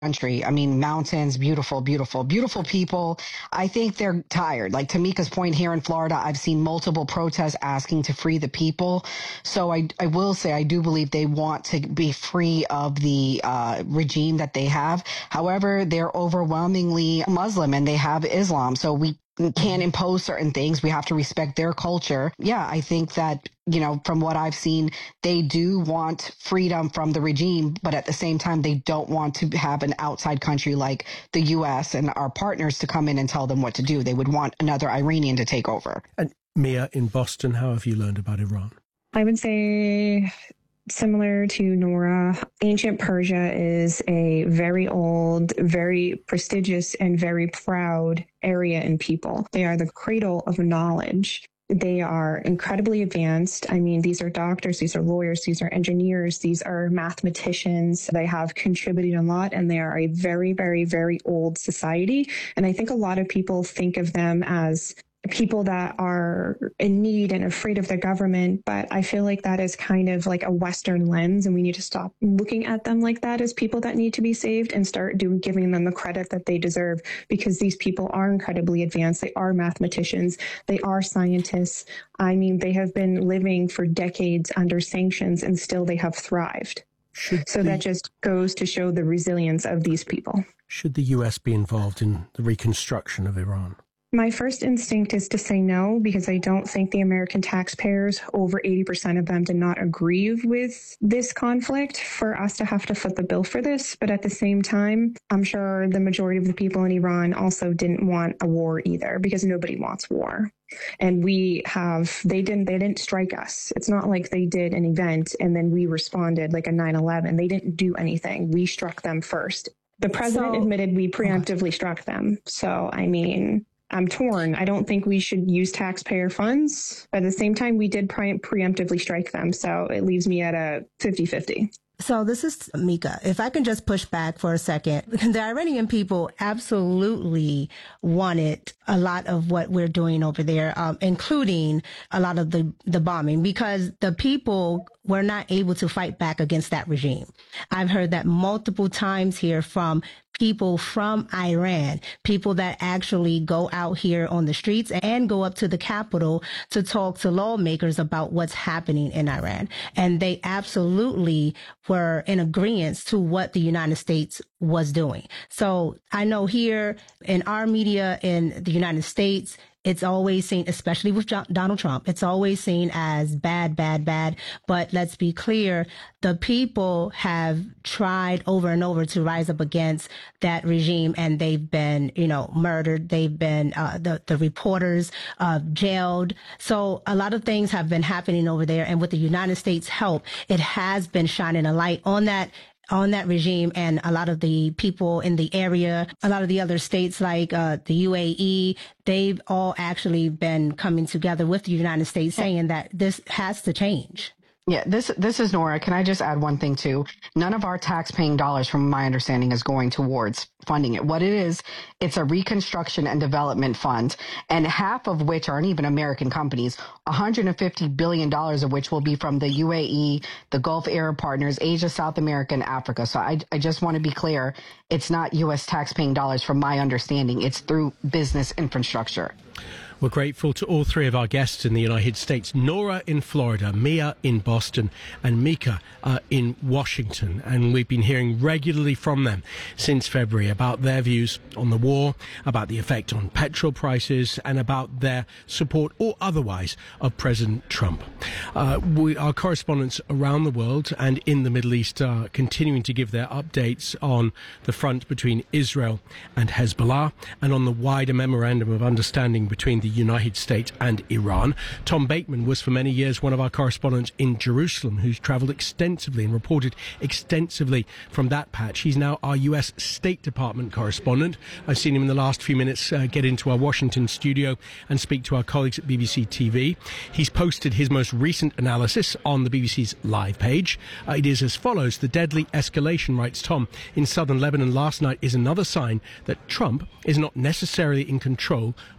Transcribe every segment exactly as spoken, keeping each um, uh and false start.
country. I mean, mountains, beautiful, beautiful, beautiful people. I think they're tired. Like Tamika's point here in Florida, I've seen multiple protests asking to free the people. So I, I will say I do believe they want to be free of the uh, regime that they have. However, they're overwhelmingly Muslim and they have Islam. So we can't impose certain things. We have to respect their culture. Yeah, I think that, you know, from what I've seen, they do want freedom from the regime, but at the same time, they don't want to have an outside country like the U S and our partners to come in and tell them what to do. They would want another Iranian to take over. And Mia, in Boston, how have you learned about Iran? I would say, similar to Nora, ancient Persia is a very old, very prestigious, and very proud area and people. They are the cradle of knowledge. They are incredibly advanced. I mean, these are doctors, these are lawyers, these are engineers, these are mathematicians. They have contributed a lot, and they are a very, very, very old society. And I think a lot of people think of them as people that are in need and afraid of the government, but I feel like that is kind of like a Western lens, and we need to stop looking at them like that as people that need to be saved and start doing giving them the credit that they deserve, because these people are incredibly advanced. They are mathematicians. They are scientists. I mean, they have been living for decades under sanctions, and still they have thrived. Should so the, that just goes to show the resilience of these people. Should the U S be involved in the reconstruction of Iran? My first instinct is to say no, because I don't think the American taxpayers, over eighty percent of them, did not agree with this conflict for us to have to foot the bill for this. But at the same time, I'm sure the majority of the people in Iran also didn't want a war either, because nobody wants war. And we have, they didn't, they didn't strike us. It's not like they did an event and then we responded like a nine eleven. They didn't do anything. We struck them first. The president so, admitted we preemptively okay. struck them. So, I mean, I'm torn. I don't think we should use taxpayer funds. But at the same time, we did pre- preemptively strike them. So it leaves me at a fifty-fifty. So this is Mika. If I can just push back for a second, the Iranian people absolutely wanted a lot of what we're doing over there, um, including a lot of the, the bombing, because the people were not able to fight back against that regime. I've heard that multiple times here from people from Iran, people that actually go out here on the streets and go up to the Capitol to talk to lawmakers about what's happening in Iran. And they absolutely were in agreement to what the United States was doing. So I know here in our media in the United States, it's always seen, especially with John, Donald Trump, it's always seen as bad, bad, bad. But let's be clear, the people have tried over and over to rise up against that regime, and they've been, you know, murdered. They've been, uh, the, the reporters, uh, jailed. So a lot of things have been happening over there. And with the United States' help, it has been shining a light on that on that regime, and a lot of the people in the area, a lot of the other states like uh, the U A E, they've all actually been coming together with the United States saying that this has to change. Yeah, this this is Nora. Can I just add one thing too? None of our tax-paying dollars, from my understanding, is going towards funding it. What it is, it's a reconstruction and development fund, and half of which aren't even American companies, one hundred fifty billion dollars of which will be from the U A E, the Gulf Arab partners, Asia, South America, and Africa. So I, I just want to be clear, it's not U S tax-paying dollars from my understanding. It's through business infrastructure. We're grateful to all three of our guests in the United States, Nora in Florida, Mia in Boston, and Mika uh, in Washington. And we've been hearing regularly from them since February about their views on the war, about the effect on petrol prices, and about their support or otherwise of President Trump. Uh, we, our correspondents around the world and in the Middle East are continuing to give their updates on the front between Israel and Hezbollah, and on the wider memorandum of understanding between the United States and Iran. Tom Bateman was for many years one of our correspondents in Jerusalem, who's travelled extensively and reported extensively from that patch. He's now our U S State Department correspondent. I've seen him in the last few minutes uh, get into our Washington studio and speak to our colleagues at B B C T V. He's posted his most recent analysis on the B B C's live page. Uh, it is as follows: the deadly escalation, writes Tom, in southern Lebanon last night is another sign that Trump is not necessarily in control of the fate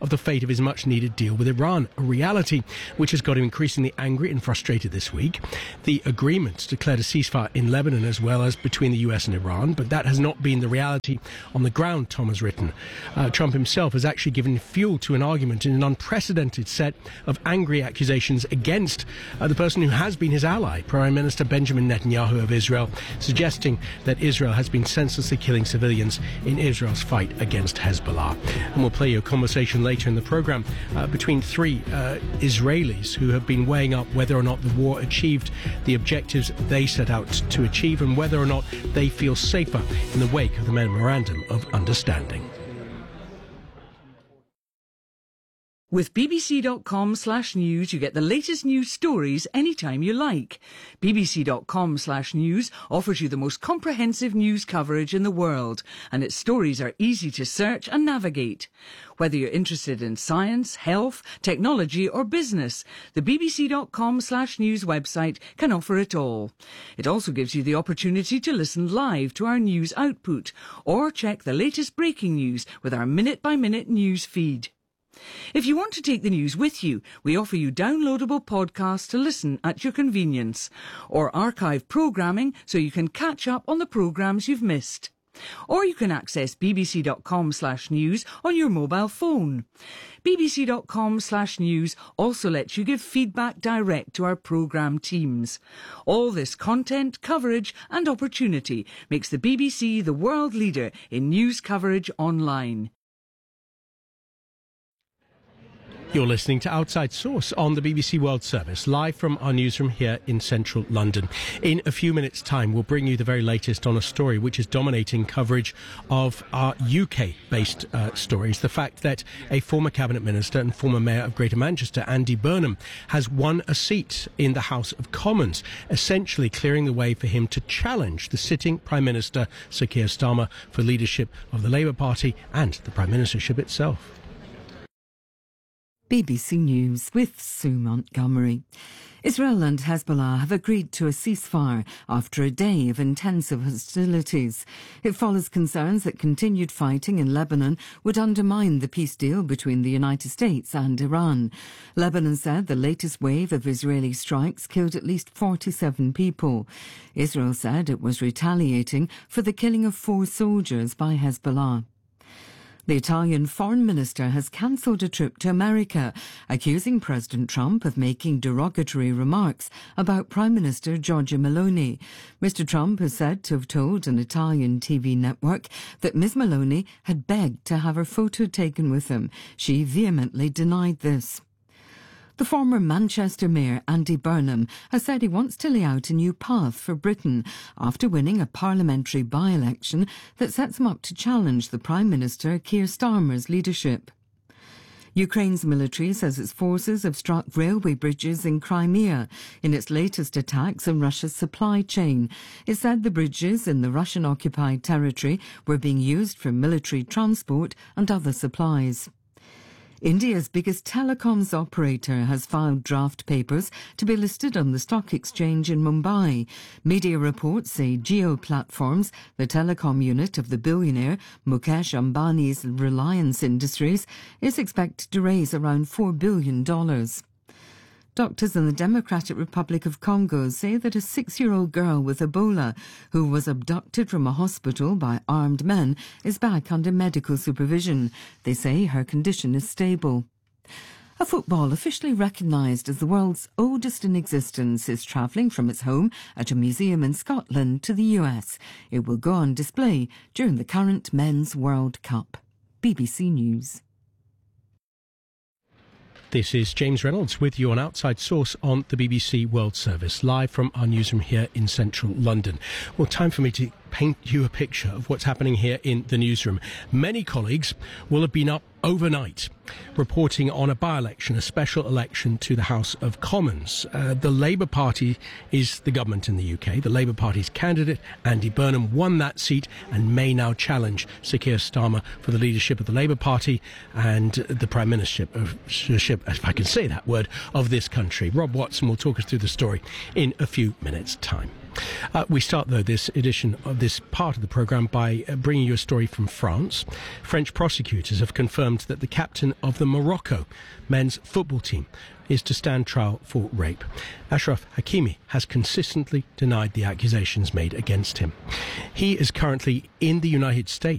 of his much-needed deal with Iran, a reality which has got him increasingly angry and frustrated this week. The agreement declared a ceasefire in Lebanon as well as between the U S and Iran, but that has not been the reality on the ground, Tom has written. Uh, Trump himself has actually given fuel to an argument in an unprecedented set of angry accusations against uh, the person who has been his ally, Prime Minister Benjamin Netanyahu of Israel, suggesting that Israel has been senselessly killing civilians in Israel's fight against Hezbollah. And we'll play you a conversation later in the programme uh, between three uh, Israelis who have been weighing up whether or not the war achieved the objectives they set out to achieve and whether or not they feel safer in the wake of the Memorandum of Understanding. With B B C dot com slash news, you get the latest news stories anytime you like. B B C dot com slash news offers you the most comprehensive news coverage in the world, and its stories are easy to search and navigate. Whether you're interested in science, health, technology or business, the B B C dot com slash news website can offer it all. It also gives you the opportunity to listen live to our news output or check the latest breaking news with our minute-by-minute news feed. If you want to take the news with you, we offer you downloadable podcasts to listen at your convenience, or archive programming so you can catch up on the programmes you've missed. Or you can access B B C dot com slash news on your mobile phone. B B C dot com slash news also lets you give feedback direct to our programme teams. All this content, coverage and opportunity makes the B B C the world leader in news coverage online. You're listening to Outside Source on the B B C World Service, live from our newsroom here in central London. In a few minutes' time, we'll bring you the very latest on a story which is dominating coverage of our U K-based uh, stories. The fact that a former Cabinet Minister and former Mayor of Greater Manchester, Andy Burnham, has won a seat in the House of Commons, essentially clearing the way for him to challenge the sitting Prime Minister, Sir Keir Starmer, for leadership of the Labour Party and the Prime Ministership itself. B B C News with Sue Montgomery. Israel and Hezbollah have agreed to a ceasefire after a day of intensive hostilities. It follows concerns that continued fighting in Lebanon would undermine the peace deal between the United States and Iran. Lebanon said the latest wave of Israeli strikes killed at least forty-seven people. Israel said it was retaliating for the killing of four soldiers by Hezbollah. The Italian foreign minister has cancelled a trip to America, accusing President Trump of making derogatory remarks about Prime Minister Giorgia Meloni. Mister Trump is said to have told an Italian T V network that Miz Meloni had begged to have her photo taken with him. She vehemently denied this. The former Manchester Mayor, Andy Burnham, has said he wants to lay out a new path for Britain after winning a parliamentary by-election that sets him up to challenge the Prime Minister, Keir Starmer's leadership. Ukraine's military says its forces have struck railway bridges in Crimea in its latest attacks on Russia's supply chain. It said the bridges in the Russian-occupied territory were being used for military transport and other supplies. India's biggest telecoms operator has filed draft papers to be listed on the stock exchange in Mumbai. Media reports say Jio Platforms, the telecom unit of the billionaire Mukesh Ambani's Reliance Industries, is expected to raise around four billion dollars. Doctors in the Democratic Republic of Congo say that a six-year-old girl with Ebola, who was abducted from a hospital by armed men, is back under medical supervision. They say her condition is stable. A football officially recognised as the world's oldest in existence is travelling from its home at a museum in Scotland to the U S. It will go on display during the current Men's World Cup. B B C News. This is James Reynolds with you on Outside Source on the B B C World Service, live from our newsroom here in central London. Well, time for me to paint you a picture of what's happening here in the newsroom. Many colleagues will have been up overnight reporting on a by-election, a special election to the House of Commons. Uh, the Labour Party is the government in the U K. The Labour Party's candidate, Andy Burnham, won that seat and may now challenge Sir Keir Starmer for the leadership of the Labour Party and the Prime Ministership, if I can say that word, of this country. Rob Watson will talk us through the story in a few minutes' time. Uh, we start, though, this edition of this part of the programme by uh, bringing you a story from France. French prosecutors have confirmed that the captain of the Morocco men's football team is to stand trial for rape. Ashraf Hakimi has consistently denied the accusations made against him. He is currently in the United States.